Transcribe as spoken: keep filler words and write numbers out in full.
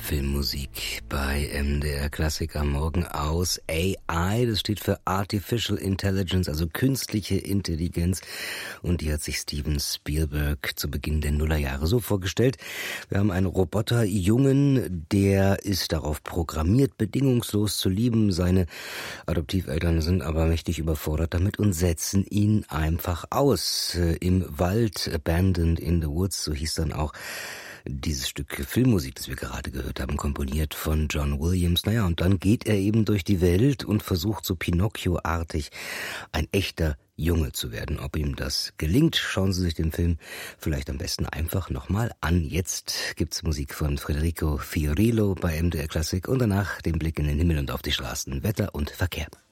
Filmmusik bei M D R Klassik am Morgen aus A I. Das steht für Artificial Intelligence, also künstliche Intelligenz. Und die hat sich Steven Spielberg zu Beginn der Nullerjahre so vorgestellt. Wir haben einen Roboterjungen, der ist darauf programmiert, bedingungslos zu lieben. Seine Adoptiveltern sind aber mächtig überfordert damit und setzen ihn einfach aus. Im Wald, Abandoned in the Woods, so hieß dann auch dieses Stück Filmmusik, das wir gerade gehört haben, komponiert von John Williams. Naja, und dann geht er eben durch die Welt und versucht so Pinocchio-artig ein echter Junge zu werden. Ob ihm das gelingt, schauen Sie sich den Film vielleicht am besten einfach nochmal an. Jetzt gibt's Musik von Federico Fiorillo bei M D R Klassik und danach den Blick in den Himmel und auf die Straßen, Wetter und Verkehr.